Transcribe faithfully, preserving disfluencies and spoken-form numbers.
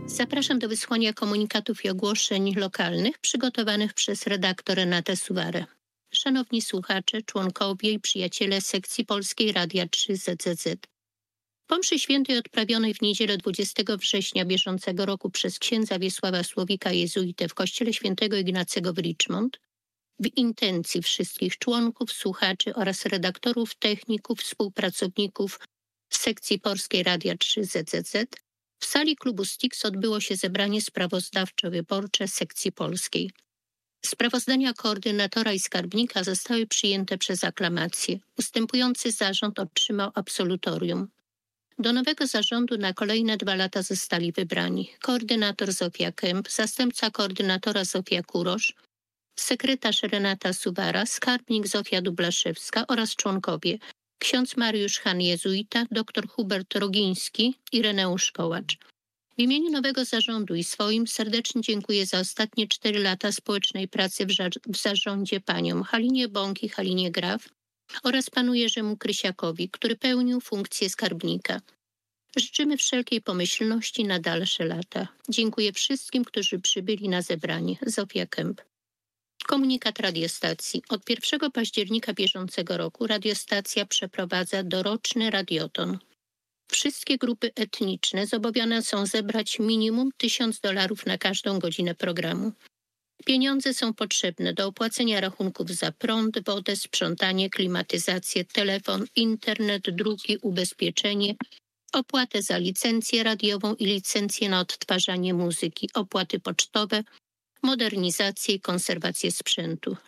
Zapraszam do wysłuchania komunikatów i ogłoszeń lokalnych przygotowanych przez redaktor Renatę Suwarę. Szanowni słuchacze, członkowie i przyjaciele sekcji Polskiej Radia trzy Z Z Z. Po mszy świętej odprawionej w niedzielę dwudziestego września bieżącego roku przez księdza Wiesława Słowika jezuitę w kościele świętego Ignacego w Richmond, w intencji wszystkich członków, słuchaczy oraz redaktorów, techników, współpracowników sekcji Polskiej Radia trzy Z Z Z, w sali klubu Stix odbyło się zebranie sprawozdawczo-wyborcze sekcji polskiej. Sprawozdania koordynatora i skarbnika zostały przyjęte przez aklamację. Ustępujący zarząd otrzymał absolutorium. Do nowego zarządu na kolejne dwa lata zostali wybrani koordynator Zofia Kęp, zastępca koordynatora Zofia Kurosz, sekretarz Renata Suwara, skarbnik Zofia Dublaszewska oraz członkowie ksiądz Mariusz Han-Jezuita, dr Hubert Rogiński i Reneusz Kołacz. W imieniu nowego zarządu i swoim serdecznie dziękuję za ostatnie cztery lata społecznej pracy w, w zarządzie paniom Halinie Bąk i Halinie Graf oraz panu Jerzemu Krysiakowi, który pełnił funkcję skarbnika. Życzymy wszelkiej pomyślności na dalsze lata. Dziękuję wszystkim, którzy przybyli na zebranie. Zofia Kęp. Komunikat radiostacji. Od pierwszego października bieżącego roku radiostacja przeprowadza doroczny radioton. Wszystkie grupy etniczne zobowiązane są zebrać minimum tysiąc dolarów na każdą godzinę programu. Pieniądze są potrzebne do opłacenia rachunków za prąd, wodę, sprzątanie, klimatyzację, telefon, internet, druki, ubezpieczenie, opłatę za licencję radiową i licencję na odtwarzanie muzyki, opłaty pocztowe, modernizację i konserwację sprzętu.